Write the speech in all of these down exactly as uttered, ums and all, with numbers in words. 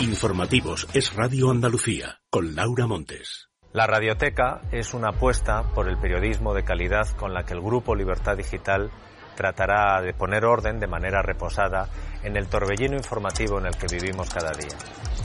Informativos Es Radio Andalucía, con Laura Montes. La Radioteca es una apuesta por el periodismo de calidad con la que el Grupo Libertad Digital tratará de poner orden de manera reposada en el torbellino informativo en el que vivimos cada día.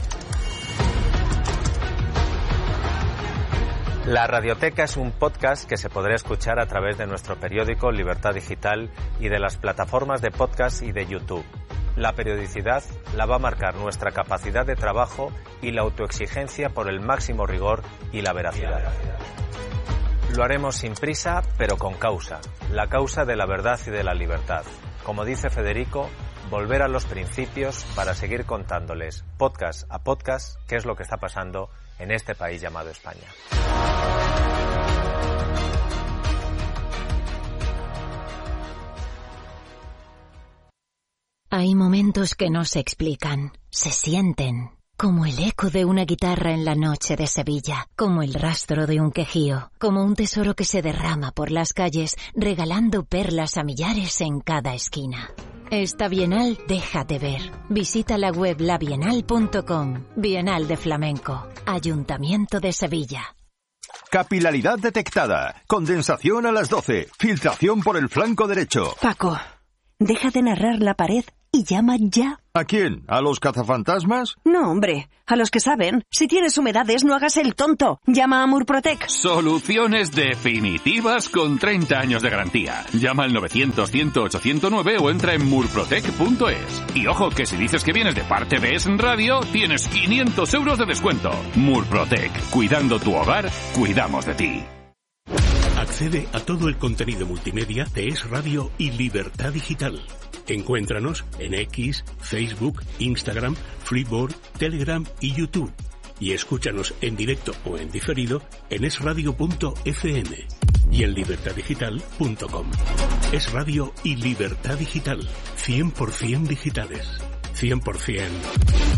La Radioteca es un podcast que se podrá escuchar a través de nuestro periódico Libertad Digital y de las plataformas de podcast y de YouTube. La periodicidad la va a marcar nuestra capacidad de trabajo y la autoexigencia por el máximo rigor y la veracidad. Lo haremos sin prisa, pero con causa, la causa de la verdad y de la libertad. Como dice Federico, volver a los principios para seguir contándoles, podcast a podcast, qué es lo que está pasando en este país llamado España. Hay momentos que no se explican, se sienten, como el eco de una guitarra en la noche de Sevilla, como el rastro de un quejío, como un tesoro que se derrama por las calles, regalando perlas a millares en cada esquina. Esta Bienal déjate ver. Visita la web la bienal punto com. Bienal de Flamenco. Ayuntamiento de Sevilla. Capilaridad detectada. Condensación a las doce. Filtración por el flanco derecho. Paco, deja de narrar la pared y llama ya. ¿A quién? ¿A los cazafantasmas? No, hombre, a los que saben. Si tienes humedades, no hagas el tonto. Llama a Murprotec. Soluciones definitivas con treinta años de garantía. Llama al novecientos, cien, ocho cero nueve o entra en murprotec punto es. Y ojo, que si dices que vienes de parte de Es Radio, tienes quinientos euros de descuento. Murprotec. Cuidando tu hogar, cuidamos de ti. Accede a todo el contenido multimedia de Es Radio y Libertad Digital. Encuéntranos en X, Facebook, Instagram, Freeboard, Telegram y YouTube. Y escúchanos en directo o en diferido en es radio punto efe eme y en libertad digital punto com. Es Radio y Libertad Digital. cien por ciento digitales. cien por ciento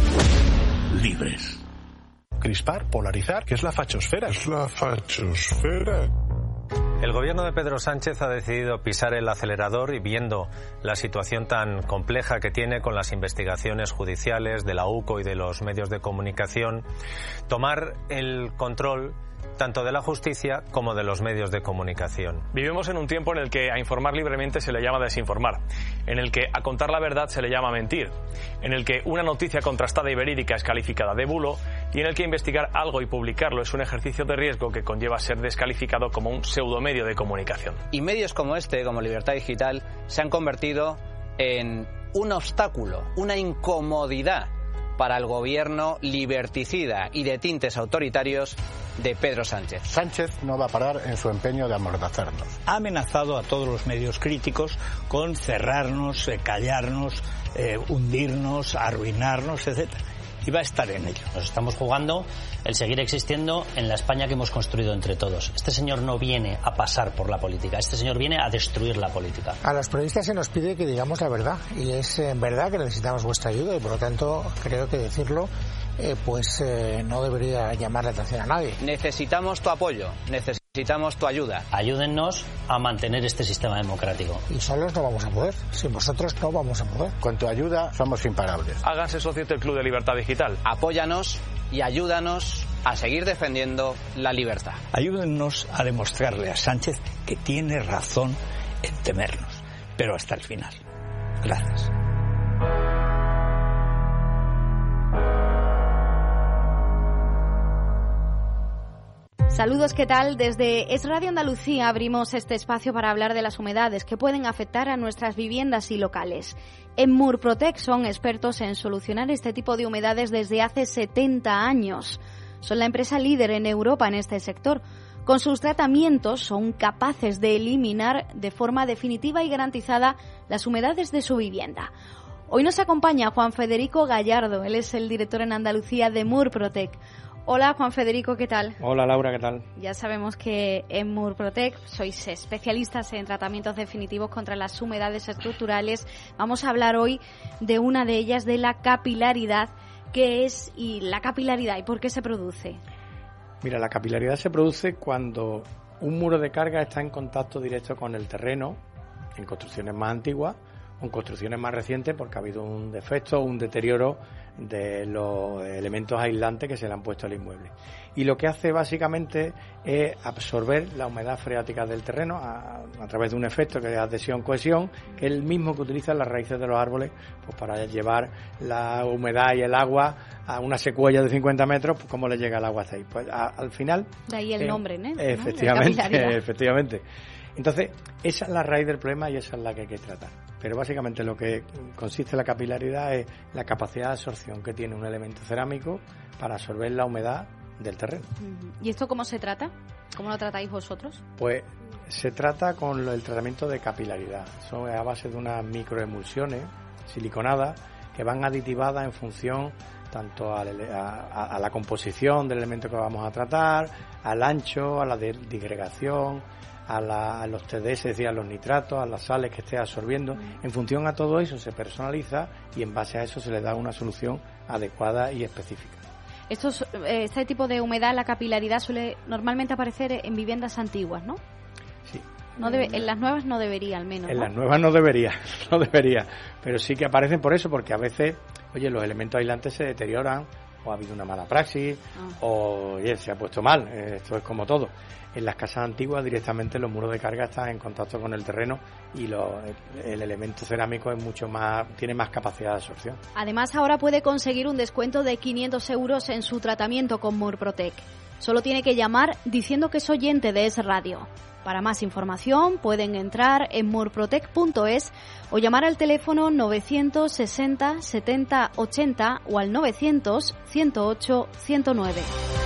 libres. Crispar, polarizar, ¿qué es la fachosfera? Es la fachosfera. El gobierno de Pedro Sánchez ha decidido pisar el acelerador y, viendo la situación tan compleja que tiene con las investigaciones judiciales de la U C O y de los medios de comunicación, tomar el control tanto de la justicia como de los medios de comunicación. Vivimos en un tiempo en el que a informar libremente se le llama desinformar, en el que a contar la verdad se le llama mentir, en el que una noticia contrastada y verídica es calificada de bulo y en el que investigar algo y publicarlo es un ejercicio de riesgo que conlleva ser descalificado como un pseudomedio de comunicación. Y medios como este, como Libertad Digital, se han convertido en un obstáculo, una incomodidad para el gobierno liberticida y de tintes autoritarios de Pedro Sánchez. Sánchez no va a parar en su empeño de amordazarnos. Ha amenazado a todos los medios críticos con cerrarnos, eh, callarnos, eh, hundirnos, arruinarnos, etcétera. Y va a estar en ello. Nos estamos jugando el seguir existiendo en la España que hemos construido entre todos. Este señor no viene a pasar por la política, este señor viene a destruir la política. A los periodistas se nos pide que digamos la verdad, y es en verdad que necesitamos vuestra ayuda, y por lo tanto creo que decirlo eh, pues eh, no debería llamar la atención a nadie. Necesitamos tu apoyo, necesitamos tu ayuda. Ayúdennos a mantener este sistema democrático. Y solos no vamos a poder, sin vosotros no vamos a poder. Con tu ayuda somos imparables. Háganse socios del Club de Libertad Digital. Apóyanos y ayúdanos a seguir defendiendo la libertad. Ayúdennos a demostrarle a Sánchez que tiene razón en temernos, pero hasta el final. Gracias. Saludos, ¿qué tal? Desde Es Radio Andalucía abrimos este espacio para hablar de las humedades que pueden afectar a nuestras viviendas y locales. En Murprotec son expertos en solucionar este tipo de humedades desde hace setenta años. Son la empresa líder en Europa en este sector. Con sus tratamientos son capaces de eliminar de forma definitiva y garantizada las humedades de su vivienda. Hoy nos acompaña Juan Federico Gallardo, él es el director en Andalucía de Murprotec. Hola Juan Federico, ¿qué tal? Hola Laura, ¿qué tal? Ya sabemos que en Murprotec sois especialistas en tratamientos definitivos contra las humedades estructurales. Vamos a hablar hoy de una de ellas, de la capilaridad. ¿Qué es y la capilaridad y por qué se produce? Mira, la capilaridad se produce cuando un muro de carga está en contacto directo con el terreno, en construcciones más antiguas o en construcciones más recientes, porque ha habido un defecto o un deterioro de los elementos aislantes que se le han puesto al inmueble. Y lo que hace básicamente es absorber la humedad freática del terreno a, a través de un efecto que es adhesión-cohesión, que es el mismo que utilizan las raíces de los árboles pues para llevar la humedad y el agua a una secuoya de cincuenta metros, pues cómo le llega el agua hasta ahí. Pues a, al final... De ahí el eh, nombre, ¿no? Efectivamente, ¿no? efectivamente. Entonces, esa es la raíz del problema y esa es la que hay que tratar. Pero básicamente lo que consiste en la capilaridad es la capacidad de absorción que tiene un elemento cerámico para absorber la humedad del terreno. ¿Y esto cómo se trata? ¿Cómo lo tratáis vosotros? Pues se trata con el tratamiento de capilaridad. Son a base de unas microemulsiones siliconadas que van aditivadas en función tanto a, a, a la composición del elemento que vamos a tratar, al ancho, a la de, disgregación, a, la, a los T D S, es decir, a los nitratos, a las sales que esté absorbiendo. En función a todo eso se personaliza y en base a eso se le da una solución adecuada y específica. Estos, este tipo de humedad, la capilaridad, suele normalmente aparecer en viviendas antiguas, ¿no? Sí. No debe, en las nuevas no debería, al menos, En ¿no? las nuevas no debería, no debería. Pero sí que aparecen por eso, porque a veces, oye, los elementos aislantes se deterioran, o ha habido una mala praxis, ah. o oye, se ha puesto mal. Esto es como todo. En las casas antiguas directamente los muros de carga están en contacto con el terreno y lo, el elemento cerámico es mucho más, tiene más capacidad de absorción. Además, ahora puede conseguir un descuento de quinientos euros en su tratamiento con Murprotec. Solo tiene que llamar diciendo que es oyente de Es Radio. Para más información pueden entrar en murprotec punto es o llamar al teléfono novecientos sesenta setenta ochenta o al novecientos ciento ocho ciento nueve.